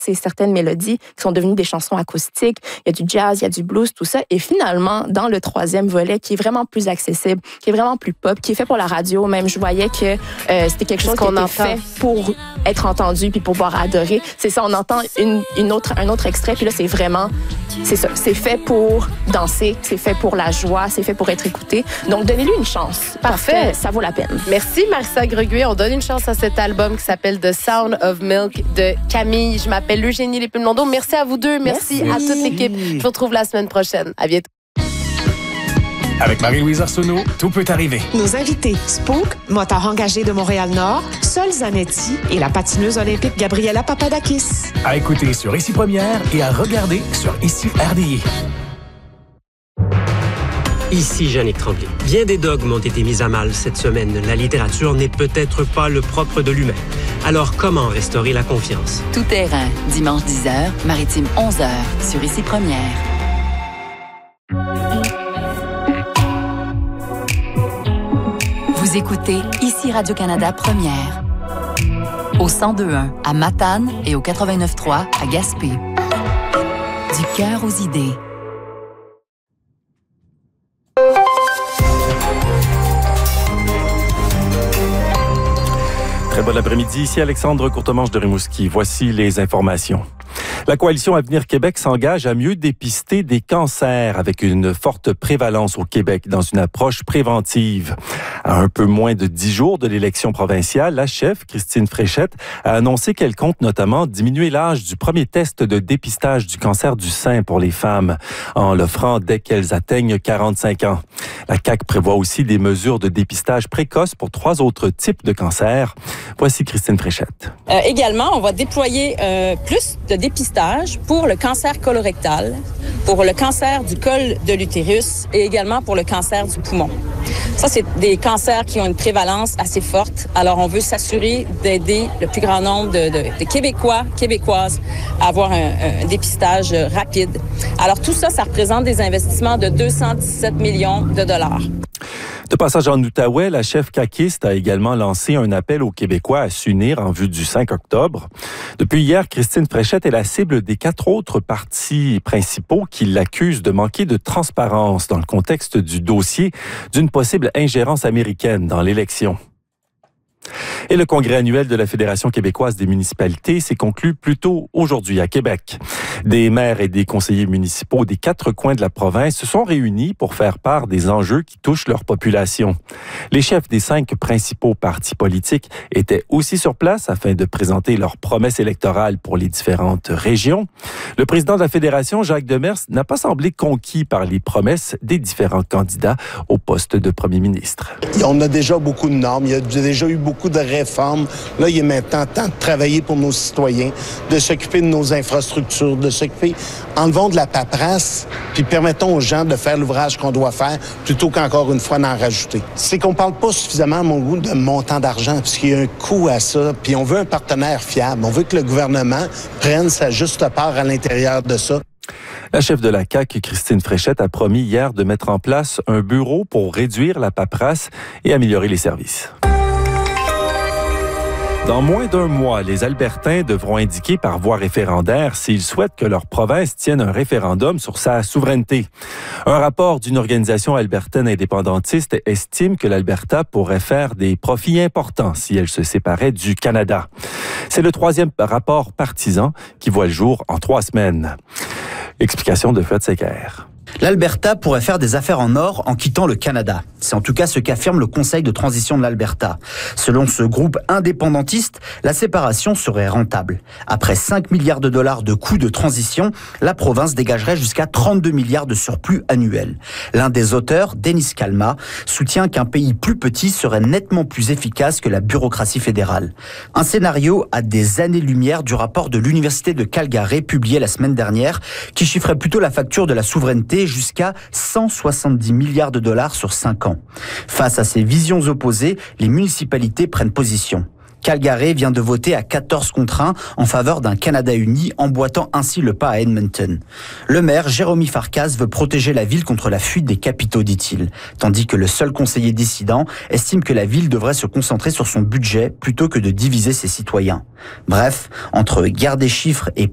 c'est certaines mélodies qui sont devenues des chansons acoustiques. Il y a du jazz, il y a du blues, tout ça. Et finalement, dans le troisième volet, qui est vraiment plus accessible, qui est vraiment plus pop, qui est fait pour la radio, même je voyais que c'était quelque chose qui était fait pour être entendu puis pour pouvoir adorer. C'est ça, on entend un autre extrait, puis là, c'est vraiment, c'est ça, c'est fait pour danser, c'est fait pour la joie, c'est fait pour être écouté. Donc, donnez-lui une chance. Parfait. Ça vaut la peine. Merci, Marissa Greguet. On donne une chance à cet album qui s'appelle The Sound of Milk de Camille. Je m'appelle Eugénie Lépine-Blondeau. Merci à vous deux. Merci à toute l'équipe. Je vous retrouve la semaine prochaine. À bientôt. Avec Marie-Louise Arsenault, tout peut arriver. Nos invités, Spook, motard engagé de Montréal-Nord, Sol Zanetti et la patineuse olympique Gabriela Papadakis. À écouter sur Ici Première et à regarder sur Ici RDI. Ici Jannick Tremblay. Bien des dogmes ont été mis à mal cette semaine. La littérature n'est peut-être pas le propre de l'humain. Alors, comment restaurer la confiance? Tout terrain, dimanche 10h, Maritime 11h, sur Ici Première. Vous écoutez Ici Radio-Canada Première. Au 102.1 à Matane et au 89.3 à Gaspé. Du cœur aux idées. Très bon après-midi, ici Alexandre Courtemanche de Rimouski. Voici les informations. La coalition Avenir Québec s'engage à mieux dépister des cancers avec une forte prévalence au Québec dans une approche préventive. À un peu moins de 10 jours de l'élection provinciale, la chef, Christine Fréchette, a annoncé qu'elle compte notamment diminuer l'âge du premier test de dépistage du cancer du sein pour les femmes, en l'offrant dès qu'elles atteignent 45 ans. La CAQ prévoit aussi des mesures de dépistage précoce pour 3 autres types de cancers. Voici Christine Fréchette. Également, on va déployer plus de dépistage pour le cancer colorectal, pour le cancer du col de l'utérus et également pour le cancer du poumon. Ça, c'est des cancers qui ont une prévalence assez forte. Alors, on veut s'assurer d'aider le plus grand nombre de Québécois, Québécoises à avoir un dépistage rapide. Alors, tout ça, ça représente des investissements de 217 millions de dollars. De passage en Outaouais, la chef caquiste a également lancé un appel aux Québécois à s'unir en vue du 5 octobre. Depuis hier, Christine Fréchette est la cible des 4 autres partis principaux qui l'accusent de manquer de transparence dans le contexte du dossier d'une possible ingérence américaine dans l'élection. Et le congrès annuel de la Fédération québécoise des municipalités s'est conclu plus tôt aujourd'hui à Québec. Des maires et des conseillers municipaux des 4 coins de la province se sont réunis pour faire part des enjeux qui touchent leur population. Les chefs des 5 principaux partis politiques étaient aussi sur place afin de présenter leurs promesses électorales pour les différentes régions. Le président de la Fédération, Jacques Demers, n'a pas semblé conquis par les promesses des différents candidats au poste de premier ministre. On a déjà beaucoup de normes, il y a déjà eu beaucoup de réformes. Là, il est maintenant temps de travailler pour nos citoyens, de s'occuper de nos infrastructures, de s'occuper, enlevons de la paperasse, puis permettons aux gens de faire l'ouvrage qu'on doit faire, plutôt qu'encore une fois d'en rajouter. C'est qu'on parle pas suffisamment, à mon goût, de montant d'argent, puisqu'il y a un coût à ça, puis on veut un partenaire fiable. On veut que le gouvernement prenne sa juste part à l'intérieur de ça. La chef de la CAQ, Christine Fréchette, a promis hier de mettre en place un bureau pour réduire la paperasse et améliorer les services. Dans moins d'1 mois, les Albertains devront indiquer par voie référendaire s'ils souhaitent que leur province tienne un référendum sur sa souveraineté. Un rapport d'une organisation albertaine indépendantiste estime que l'Alberta pourrait faire des profits importants si elle se séparait du Canada. C'est le 3e rapport partisan qui voit le jour en 3 semaines. Explication de Fred Secker. L'Alberta pourrait faire des affaires en or en quittant le Canada. C'est en tout cas ce qu'affirme le Conseil de transition de l'Alberta. Selon ce groupe indépendantiste, la séparation serait rentable. Après 5 milliards de dollars de coûts de transition, la province dégagerait jusqu'à 32 milliards de surplus annuels. L'un des auteurs, Denis Kalma, soutient qu'un pays plus petit serait nettement plus efficace que la bureaucratie fédérale. Un scénario à des années-lumière du rapport de l'Université de Calgary publié la semaine dernière, qui chiffrait plutôt la facture de la souveraineté jusqu'à 170 milliards de dollars sur 5 ans. Face à ces visions opposées, les municipalités prennent position. Calgary vient de voter à 14-1 en faveur d'un Canada uni, emboîtant ainsi le pas à Edmonton. Le maire, Jérémy Farkas, veut protéger la ville contre la fuite des capitaux, dit-il, tandis que le seul conseiller dissident estime que la ville devrait se concentrer sur son budget plutôt que de diviser ses citoyens. Bref, entre guerre des chiffres et